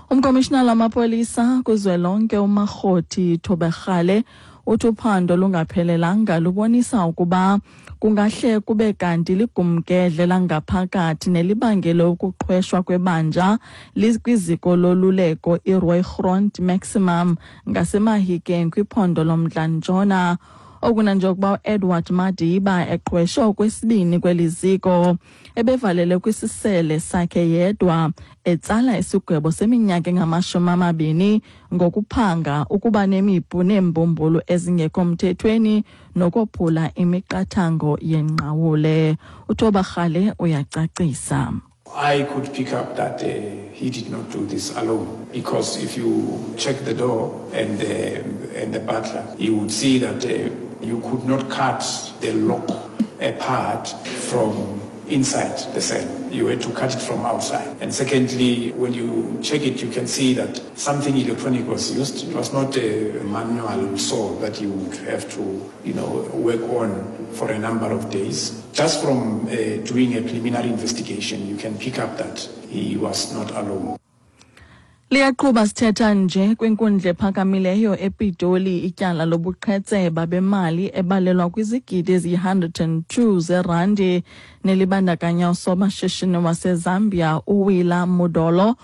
Umkomishinala wamapolisa kuzwelonke uMarhoti Thobekgale uthi uphando lungaphelelanga lubonisa ukuba kungahle kube kanti ligumkedle langaphakathi nelibangele ukuqhweshwa kwebanja likwiziko loluleko iRoy Grond Maximum ngaseMahikeng kwiphondo loMntla Ntshona. Okunanjengokuba Edward Madiba eqhweshe okwesibini kweliziko ebevalele kwisisele sakhe yedwa etsala isigwebo seminyaka engama-20 ngokuphanga ukuba nemipu neembumbulu ezingekho mthethweni nokophula imiqathango yenqawule. UThobekgale uyacacisa. I could pick up that he did not do this alone, because if you check the door and the butler, you would see that you could not cut the lock apart from inside the cell. You had to cut it from outside. And secondly, when you check it, you can see that something electronic was used. It was not a manual saw that you would have to, work on for a number of days. Just from doing a preliminary investigation, you can pick up that he was not alone. Liyaqhuba sithetha nje kwinkundla ephakamileyo ePitoli ityala lobuqhetseba bemali ebalelwa kwizigidi ezi-102 zerandi nelibandakanya usobashishini waseZambia uWilla Mudolo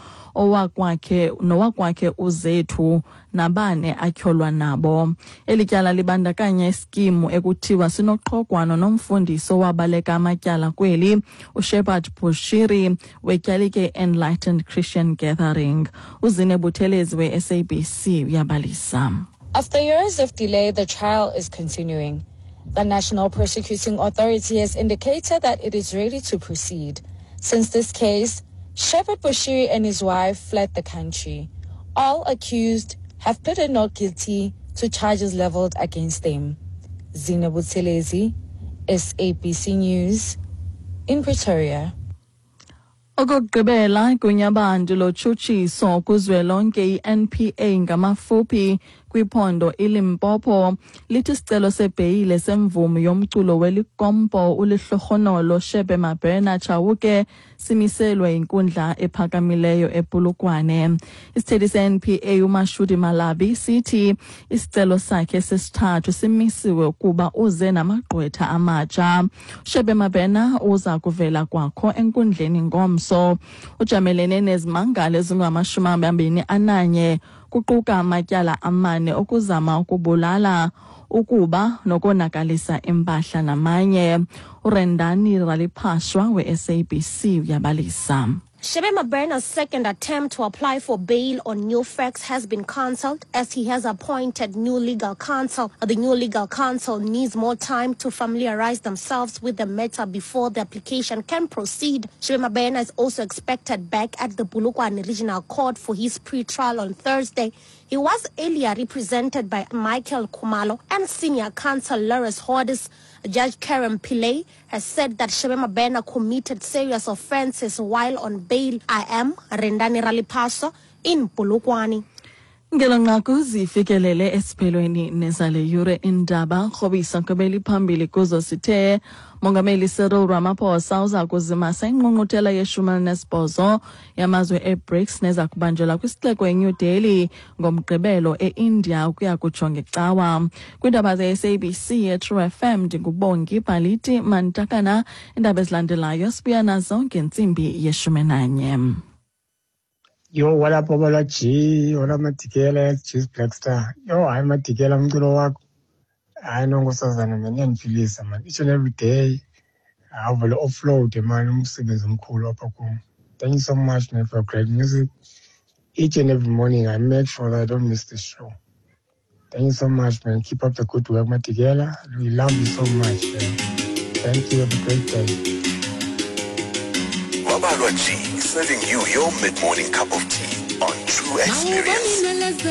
nowakwakhe uZethu nabane atyholwa nabo. Eli tyala libandakanya iskimu ekuthiwa sinoqhogwano nomfundisi owabaleka amatyala kweli uShepard Bushiri wetyalike Enlightened Christian Gathering. Uzine Buthelezi we-SABC uyabalisa. After years of delay, the trial is continuing. The National Prosecuting Authority has indicated that it is ready to proceed. Since this case, Shepard Bushiri and his wife fled the country. All accused have pleaded not guilty to charges leveled against them. Zine Buthelezi, SABC News, in Pretoria. Okugqibela kunyabantu lotshutshiso kuzwelonke iNPA ngamafuphi kwiphondo iLimpopo lithi sicelo sebheyile semvume yomculo welikompo ulihlorhonolo Shebe Mabhena Chauke simiselwe inkundla ephakamileyo ePolokwane. Isithethi se-NPA uMashudi Malabi sithi isicelo sakhe sesithathu simisiwe ukuba uze namagqwetha amatsha. Shebe Mabhena uza kuvela kwakho enkundleni ngomso. Ujamelene nezimangalo ezingama-21 kuquka amatyala 4 okuzama ukubulala, ukuba nokonakalisa impahla namanye. uRendani Raliphashwa we-SABC uyabalisa. Shebe Mabhena's second attempt to apply for bail on new facts has been cancelled as he has appointed new legal counsel. The new legal counsel needs more time to familiarize themselves with the matter before the application can proceed. Shebe Mabhena is also expected back at the Polokwane Regional Court for his pre-trial on Thursday. He was earlier represented by Michael Khumalo and senior counsel Lawrence Hodis. Judge Karen Pillay has said that Shebe Mabhena committed serious offences while on bail. I am Rendani Raliphashwa in Polokwane. Ngelonqaku zifikelele esiphelweni nezale yure indaba khobisa kobeli phambili kuzo sithe Mongameli Cyril Ramaphosa uza kuzimasa ingqungquthela ye-18 yamazwe e-BRICS neza kubanjelwa kwisixeko eNew Delhi ngomgqibelo e-India ukuya kutsho ngecawa. Kwindaba ze-SABC ye-True FM ndingubongi Bhaliti Mantakana. Indaba ezilandelayo sibuya nazo ngentsimbi ye-11. Yo, what up, Obala G? What up, Matikela, Cheese Blackstar? Yo, I'm Matikela, Mkulo wako. I know ngosazana ngiyanifilisa man. Each and every day, I will offload man umsebenzi omkhulu apha kum. Thank you so much man for great music. Each and every morning, I make sure that I don't miss the show. Thank you so much, man. Keep up the good work, Matikela. We love you so much, man. Thank you. Have a great day. Babalwa G, serving you your mid-morning cup of tea on True Experience.